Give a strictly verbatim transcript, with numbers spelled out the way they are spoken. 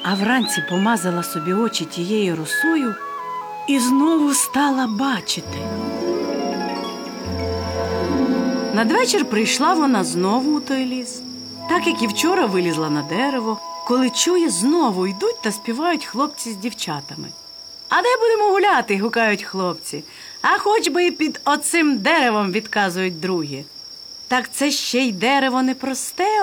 а вранці помазала собі очі тією росою і знову стала бачити. Надвечір прийшла вона знову у той ліс. Так, як і вчора, вилізла на дерево, коли чує, знову йдуть та співають хлопці з дівчатами. «А де будемо гуляти?» – гукають хлопці. «А хоч би і під оцим деревом», – відказують другі. «Так це ще й дерево не просте»,